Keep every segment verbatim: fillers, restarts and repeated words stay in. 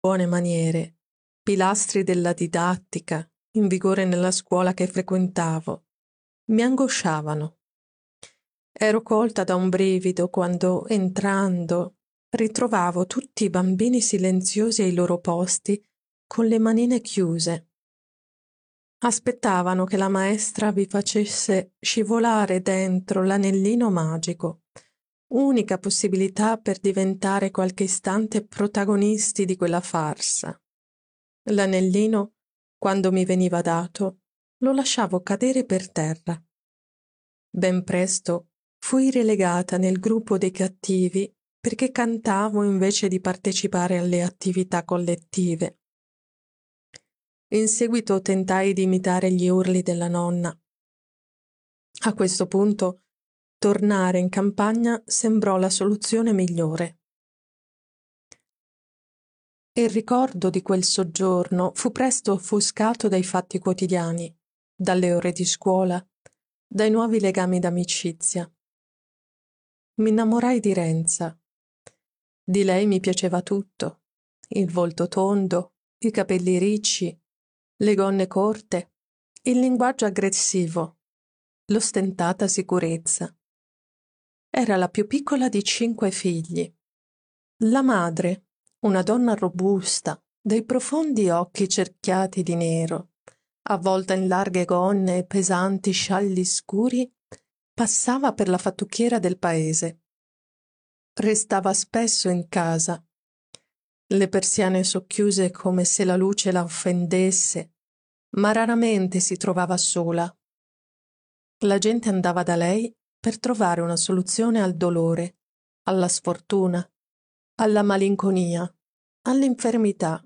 buone maniere, pilastri della didattica, in vigore nella scuola che frequentavo, mi angosciavano. Ero colta da un brivido quando, entrando, ritrovavo tutti i bambini silenziosi ai loro posti, con le manine chiuse. Aspettavano che la maestra vi facesse scivolare dentro l'anellino magico, unica possibilità per diventare qualche istante protagonisti di quella farsa. L'anellino, quando mi veniva dato, lo lasciavo cadere per terra. Ben presto fui relegata nel gruppo dei cattivi perché cantavo invece di partecipare alle attività collettive. In seguito tentai di imitare gli urli della nonna. A questo punto, tornare in campagna sembrò la soluzione migliore. Il ricordo di quel soggiorno fu presto offuscato dai fatti quotidiani, dalle ore di scuola, dai nuovi legami d'amicizia. Mi innamorai di Renza. Di lei mi piaceva tutto: il volto tondo, i capelli ricci, le gonne corte, il linguaggio aggressivo, l'ostentata sicurezza. Era la più piccola di cinque figli. La madre, una donna robusta, dai profondi occhi cerchiati di nero, avvolta in larghe gonne e pesanti scialli scuri, passava per la fattucchiera del paese. Restava spesso in casa, le persiane socchiuse come se la luce la offendesse, ma raramente si trovava sola. La gente andava da lei per trovare una soluzione al dolore, alla sfortuna, alla malinconia, all'infermità.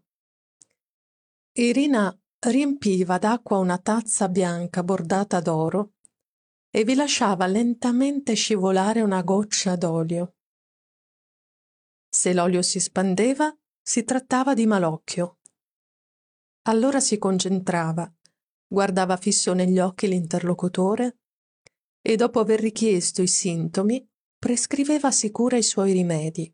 Irina riempiva d'acqua una tazza bianca bordata d'oro e vi lasciava lentamente scivolare una goccia d'olio. Se l'olio si spandeva, si trattava di malocchio. Allora si concentrava, guardava fisso negli occhi l'interlocutore e, dopo aver richiesto i sintomi, prescriveva sicura i suoi rimedi.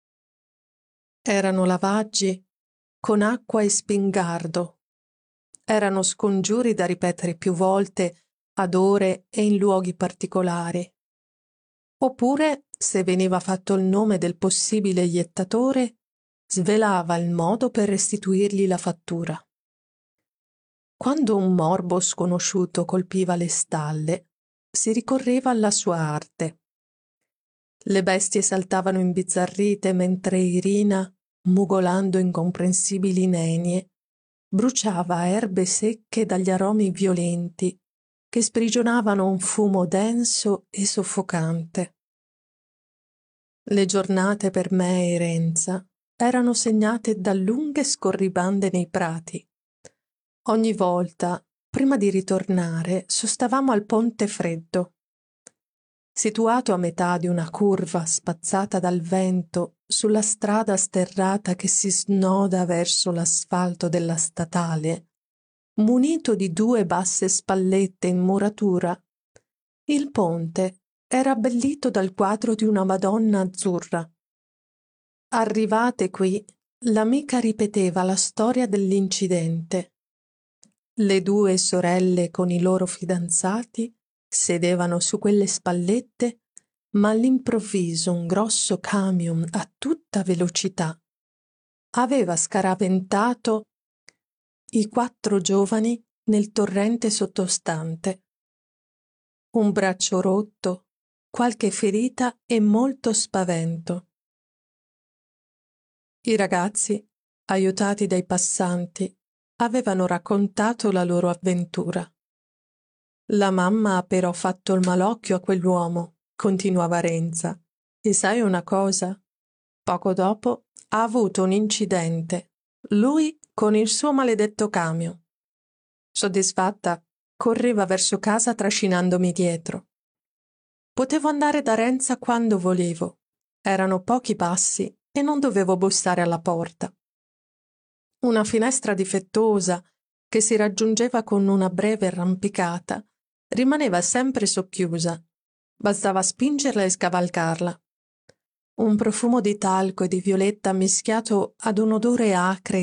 Erano lavaggi con acqua e spingardo. Erano scongiuri da ripetere più volte, ad ore e in luoghi particolari. Oppure, se veniva fatto il nome del possibile iettatore, svelava il modo per restituirgli la fattura. Quando un morbo sconosciuto colpiva le stalle, si ricorreva alla sua arte. Le bestie saltavano imbizzarrite mentre Irina, mugolando incomprensibili nenie, bruciava erbe secche dagli aromi violenti che sprigionavano un fumo denso e soffocante. Le giornate per me e Renza erano segnate da lunghe scorribande nei prati. Ogni volta, prima di ritornare, sostavamo al Ponte Freddo. Situato a metà di una curva spazzata dal vento sulla strada sterrata che si snoda verso l'asfalto della statale, munito di due basse spallette in muratura, il ponte era abbellito dal quadro di una Madonna azzurra. Arrivate qui, l'amica ripeteva la storia dell'incidente. Le due sorelle con i loro fidanzati sedevano su quelle spallette, ma all'improvviso un grosso camion a tutta velocità aveva scaraventato i quattro giovani nel torrente sottostante. Un braccio rotto, qualche ferita e molto spavento. I ragazzi, aiutati dai passanti, avevano raccontato la loro avventura. La mamma ha però fatto il malocchio a quell'uomo, continuava Renza, e sai una cosa? Poco dopo ha avuto un incidente, lui con il suo maledetto camion. Soddisfatta, correva verso casa trascinandomi dietro. Potevo andare da Renza quando volevo. Erano pochi passi e non dovevo bussare alla porta. Una finestra difettosa, che si raggiungeva con una breve arrampicata, rimaneva sempre socchiusa. Bastava spingerla e scavalcarla. un profumo di talco e di violetta mischiato ad un odore acre